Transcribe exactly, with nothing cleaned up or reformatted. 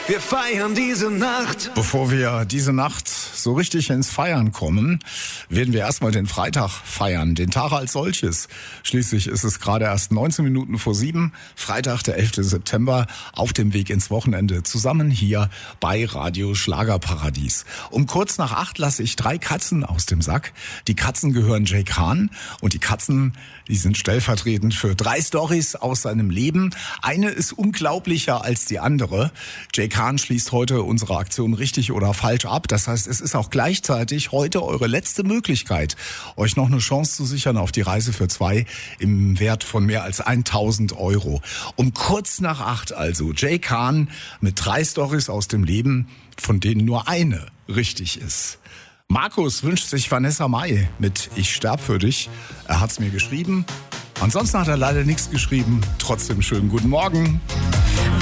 Wir feiern diese Nacht. Bevor wir diese Nacht so richtig ins Feiern kommen, werden wir erstmal den Freitag feiern, den Tag als solches. Schließlich ist es gerade erst neunzehn Minuten vor sieben, Freitag, der elfte September, auf dem Weg ins Wochenende, zusammen hier bei Radio Schlagerparadies. Um kurz nach acht lasse ich drei Katzen aus dem Sack. Die Katzen gehören Jay Khan und die Katzen, die sind stellvertretend für drei Storys aus seinem Leben. Eine ist unglaublicher als die andere. Jay Khan schließt heute unsere Aktion richtig oder falsch ab. Das heißt, es ist auch gleichzeitig heute eure letzte Möglichkeit, euch noch eine Chance zu sichern auf die Reise für zwei im Wert von mehr als tausend Euro. Um kurz nach acht also Jay Khan mit drei Storys aus dem Leben, von denen nur eine richtig ist. Markus wünscht sich Vanessa Mai mit Ich sterb für dich. Er hat's mir geschrieben. Ansonsten hat er leider nichts geschrieben. Trotzdem schönen guten Morgen.